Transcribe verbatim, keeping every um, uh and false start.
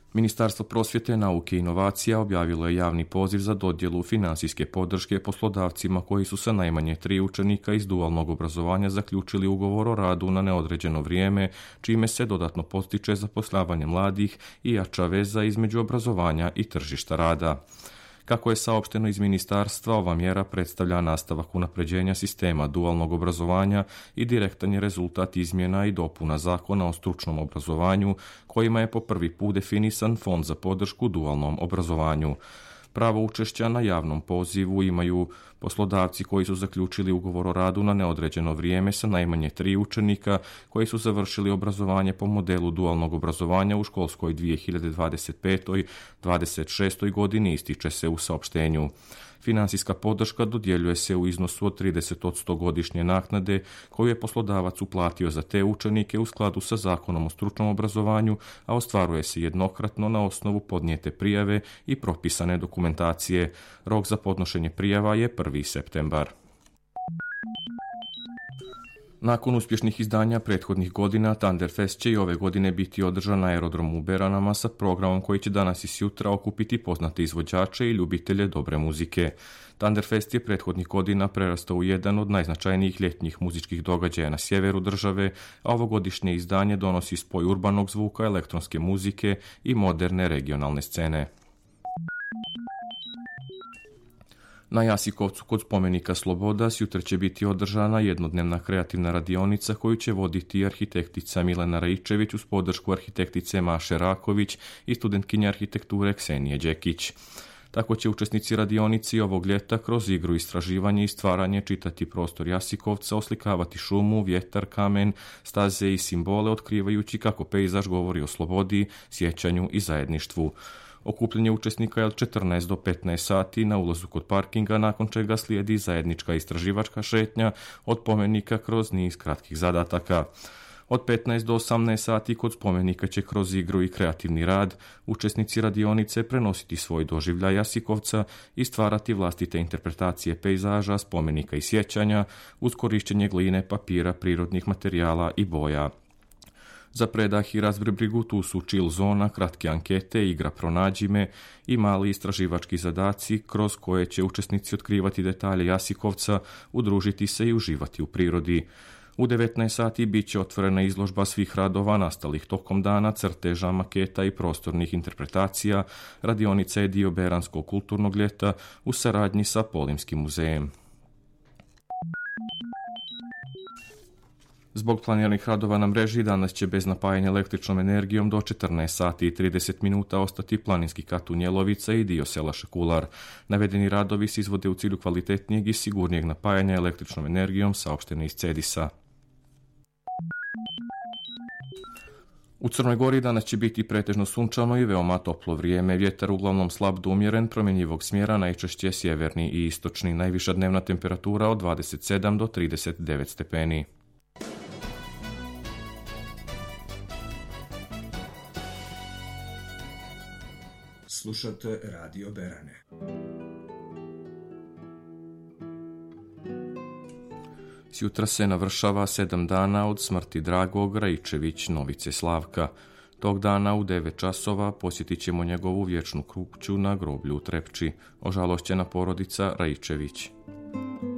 Ministarstvo prosvjete, nauke i inovacija objavilo je javni poziv za dodjelu finansijske podrške poslodavcima koji su sa najmanje tri učenika iz dualnog obrazovanja zaključili ugovor o radu na neodređeno vrijeme, čime se dodatno postiče zapošljavanje mladih i jača veza između obrazovanja i tržišta rada. Kako je saopšteno iz ministarstva, ova mjera predstavlja nastavak unapređenja sistema dualnog obrazovanja i direktan je rezultat izmjena i dopuna Zakona o stručnom obrazovanju, kojima je po prvi put definisan fond za podršku dualnom obrazovanju. Pravo učešća na javnom pozivu imaju poslodavci koji su zaključili ugovor o radu na neodređeno vrijeme sa najmanje tri učenika koji su završili obrazovanje po modelu dualnog obrazovanja u školskoj dvije hiljade dvadeset pete dvadeset šestoj godini, ističe se u saopštenju. Finansijska podrška dodjeljuje se u iznosu od trideset posto godišnje naknade koju je poslodavac uplatio za te učenike u skladu sa Zakonom o stručnom obrazovanju, a ostvaruje se jednokratno na osnovu podnijete prijave i propisane dokumentacije. Rok za podnošenje prijava je prvi septembar. Nakon uspješnih izdanja prethodnih godina, Thunderfest će i ove godine biti održan na aerodromu u Beranama sa programom koji će danas i sutra okupiti poznate izvođače i ljubitelje dobre muzike. Thunderfest je prethodnih godina prerastao u jedan od najznačajnijih ljetnjih muzičkih događaja na sjeveru države, a ovogodišnje izdanje donosi spoj urbanog zvuka, elektronske muzike i moderne regionalne scene. Na Jasikovcu kod spomenika Sloboda sutra će biti održana jednodnevna kreativna radionica koju će voditi arhitektica Milena Raičević uz podršku arhitektice Maše Raković i studentkinje arhitekture Ksenije Đekić. Tako će učesnici radionici ovog ljeta kroz igru, istraživanje i stvaranje čitati prostor Jasikovca, oslikavati šumu, vjetar, kamen, staze i simbole, otkrivajući kako pejzaž govori o slobodi, sjećanju i zajedništvu. Okupljanje učesnika je od četrnaest do petnaest sati na ulazu kod parkinga, nakon čega slijedi zajednička istraživačka šetnja od spomenika kroz niz kratkih zadataka. Od petnaest do osamnaest sati kod spomenika će kroz igru i kreativni rad učesnici radionice prenositi svoj doživljaj Jasikovca i stvarati vlastite interpretacije pejzaža, spomenika i sjećanja uz korištenje gline, papira, prirodnih materijala i boja. Za predah i razbrigu tu su chill zona, kratke ankete, igra Pronađi me i mali istraživački zadaci kroz koje će učesnici otkrivati detalje Jasikovca, udružiti se i uživati u prirodi. U devetnaest sati bit će otvorena izložba svih radova nastalih tokom dana, crteža, maketa i prostornih interpretacija. Radionica je dio Beranskog kulturnog ljeta u saradnji sa Polimskim muzejem. Zbog planiranih radova na mreži danas će bez napajanja električnom energijom do četrnaest sati i trideset minuta ostati planinski kat Unjelovica i dio sela Šekular. Navedeni radovi se izvode u cilju kvalitetnijeg i sigurnijeg napajanja električnom energijom, saopšteno iz Cedisa. U Crnoj Gori danas će biti pretežno sunčano i veoma toplo vrijeme. Vjetar uglavnom slab do umjeren, promjenjivog smjera, najčešće sjeverni i istočni. Najviša dnevna temperatura od dvadeset sedam do trideset devet stepeni. Slušate Radio Berane. Sjutra se navršava sedam dana od smrti dragog Raičević Novice Slavka. Tog dana u devet časova posjetit ćemo njegovu vječnu kuću na groblju u Trepči. Ožalošćena porodica Raičević.